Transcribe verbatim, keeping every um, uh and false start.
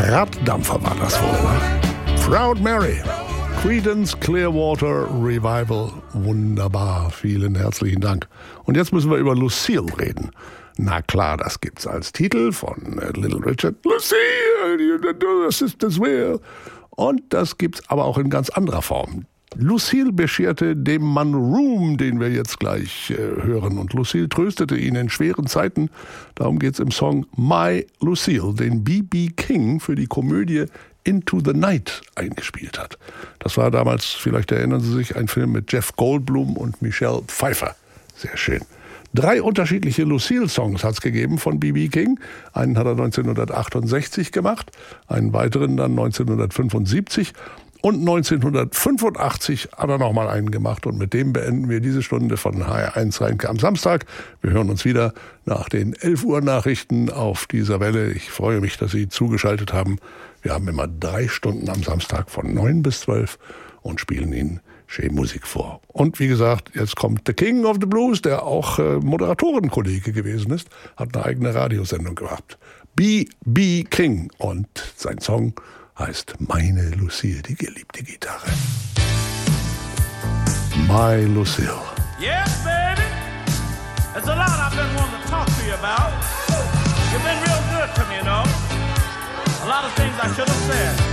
Raddampfer war das wohl, ne? Proud Mary. Creedence Clearwater Revival. Wunderbar. Vielen herzlichen Dank. Und jetzt müssen wir über Lucille reden. Na klar, das gibt's als Titel von Little Richard. Lucille, you do the sister's will. Und das gibt's aber auch in ganz anderer Form. Lucille bescherte dem Mann Ruhm, den wir jetzt gleich äh, hören. Und Lucille tröstete ihn in schweren Zeiten. Darum geht's im Song My Lucille, den B B King für die Komödie Into the Night eingespielt hat. Das war damals, vielleicht erinnern Sie sich, ein Film mit Jeff Goldblum und Michelle Pfeiffer. Sehr schön. Drei unterschiedliche Lucille-Songs hat es gegeben von B B King. Einen hat er neunzehnhundertachtundsechzig gemacht, einen weiteren dann neunzehnhundertfünfundsiebzig und neunzehnhundertfünfundachtzig hat er nochmal einen gemacht. Und mit dem beenden wir diese Stunde von H R eins Rheinke am Samstag. Wir hören uns wieder nach den elf Uhr Nachrichten auf dieser Welle. Ich freue mich, dass Sie zugeschaltet haben. Wir haben immer drei Stunden am Samstag von neun bis zwölf und spielen Ihnen schön Musik vor. Und wie gesagt, jetzt kommt The King of the Blues, der auch äh, Moderatorenkollege gewesen ist, hat eine eigene Radiosendung gehabt. B B King. Und sein Song heißt Meine Lucille, die geliebte Gitarre. My Lucille. Yes, baby. There's a lot I've been wanting to talk to you about. You've been real good to me, you know. A lot of things I should have said.